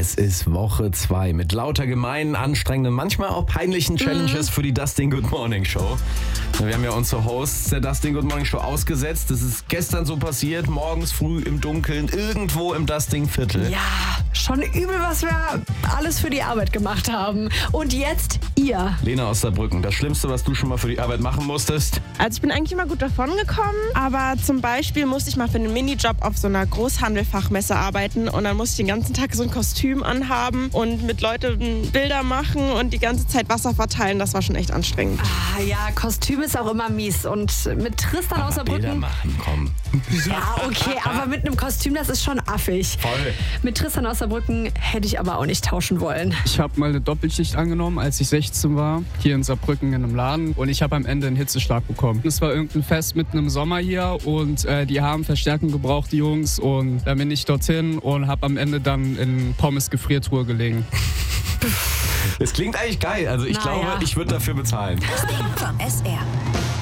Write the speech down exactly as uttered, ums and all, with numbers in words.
Es ist Woche zwei mit lauter gemeinen, anstrengenden, manchmal auch peinlichen Challenges mhm. für die Dustin Good Morning Show. Wir haben ja unsere Hosts der Dustin Good Morning Show ausgesetzt. Das ist gestern so passiert, morgens früh im Dunkeln, irgendwo im Dustin-Viertel. Ja, schon übel, was wir alles für die Arbeit gemacht haben. Und jetzt ihr. Lena aus Saarbrücken, das Schlimmste, was du schon mal für die Arbeit machen musstest? Also ich bin eigentlich immer gut davon gekommen, aber zum Beispiel musste ich mal für einen Minijob auf so einer Großhandelfachmesse arbeiten und dann musste ich den ganzen Tag so ein Kostüm anhaben und mit Leuten Bilder machen und die ganze Zeit Wasser verteilen. Das war schon echt anstrengend. Ah ja, Kostüm ist auch immer mies und mit Tristan aber aus Saarbrücken... Bilder machen, komm. Ja, okay, aber mit einem Kostüm, das ist schon affig. Voll. Mit Tristan aus Saarbrücken hätte ich aber auch nicht tauschen wollen. Ich habe mal eine Doppelschicht angenommen, als ich sechzehn war, hier in Saarbrücken in einem Laden und ich habe am Ende einen Hitzeschlag bekommen. Es war irgendein Fest mitten im Sommer hier und äh, die haben Verstärkung gebraucht, die Jungs, und da bin ich dorthin und habe am Ende dann in Pommes Gefriertruhe gelegen. Das klingt eigentlich geil, also ich Na glaube, ja. ich würde dafür bezahlen. Das Ding vom S R.